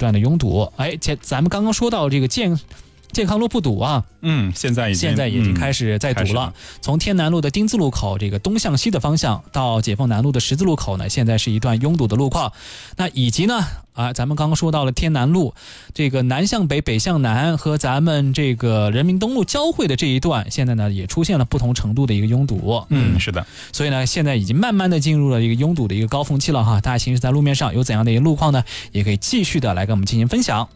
段的拥堵。咱们刚刚说到这个健康路不堵啊， 现在已经开始在堵了。从天南路的丁字路口这个东向西的方向到解放南路的十字路口呢，现在是一段拥堵的路况。那以及呢咱们刚刚说到了天南路这个南向北北向南和咱们这个人民东路交汇的这一段，现在呢也出现了不同程度的一个拥堵。 是的。 所以呢现在已经慢慢的进入了一个拥堵的一个高峰期了哈。大家行驶在路面上有怎样的一个路况呢，也可以继续的来跟我们进行分享。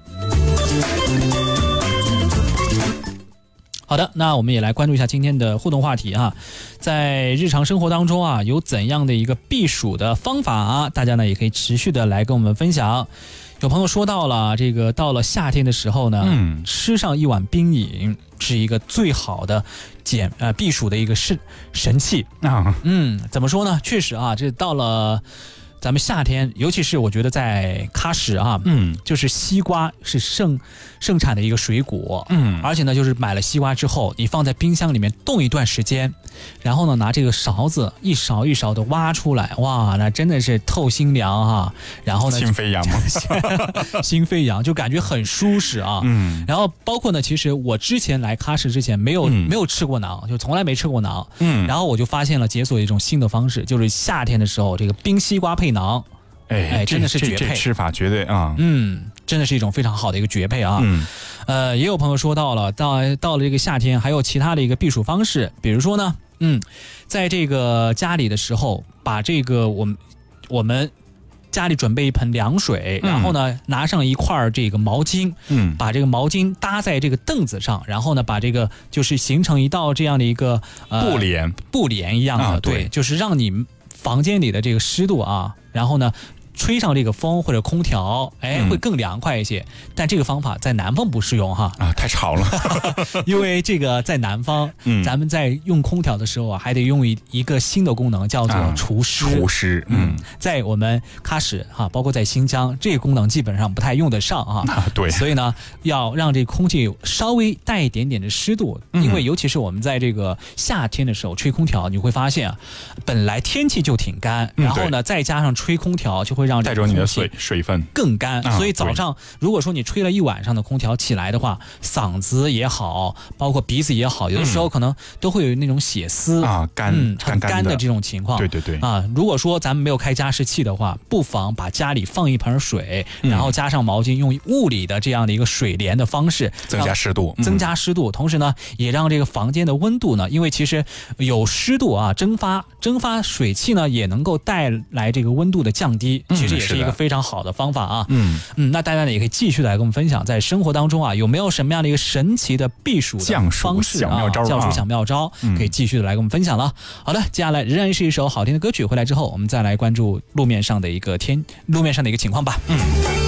好的，那我们也来关注一下今天的互动话题啊，在日常生活当中啊，有怎样的一个避暑的方法啊？大家呢也可以持续的来跟我们分享。有朋友说到了这个到了夏天的时候呢，吃上一碗冰饮是一个最好的避暑的一个神器啊。怎么说呢？确实啊，这到了咱们夏天，尤其是我觉得在喀什啊，就是西瓜是盛产的一个水果，而且呢，就是买了西瓜之后，你放在冰箱里面冻一段时间，然后呢，拿这个勺子一勺一勺的挖出来，哇，那真的是透心凉哈。然后呢， 心飞扬吗？ 心飞扬，就感觉很舒适啊。然后包括呢，其实我之前来喀什之前没有吃过馕，就从来没吃过馕。然后我就发现了解锁一种新的方式，就是夏天的时候，这个冰西瓜配馕，真的是绝配， 这吃法绝对啊， 真的是一种非常好的一个绝配啊。也有朋友说到了这个夏天还有其他的一个避暑方式，比如说呢，在这个家里的时候，把这个我们家里准备一盆凉水，然后呢拿上一块这个毛巾，把这个毛巾搭在这个凳子上，然后呢把这个就是形成一道这样的一个布帘一样的，对，就是让你房间里的这个湿度啊，然后呢吹上这个风或者空调，会更凉快一些。但这个方法在南方不适用哈， 太吵了。 因为这个在南方，咱们在用空调的时候啊，还得用一个新的功能，叫做除湿。在我们喀什哈，包括在新疆，这个功能基本上不太用得上啊。 对， 所以呢，要让这空气稍微带一点点的湿度，因为尤其是我们在这个夏天的时候吹空调，你会发现啊，本来天气就挺干，然后呢再加上吹空调，就会让带着你的水分更干，所以早上如果说你吹了一晚上的空调起来的话，嗓子也好，包括鼻子也好，有的时候可能都会有那种血丝很干的这种情况。 对如果说咱们没有开加湿器的话，不妨把家里放一盆水，然后加上毛巾，用物理的这样的一个水帘的方式增加湿度，同时呢也让这个房间的温度呢，因为其实有湿度啊，蒸发水汽呢也能够带来这个温度的降低，其实也是一个非常好的方法啊。那大家呢也可以继续来跟我们分享，在生活当中啊有没有什么样的一个神奇的避暑的方式啊，降暑小妙招，可以继续的来跟我们分享了。好的，接下来仍然是一首好听的歌曲，回来之后我们再来关注路面上的一个情况吧。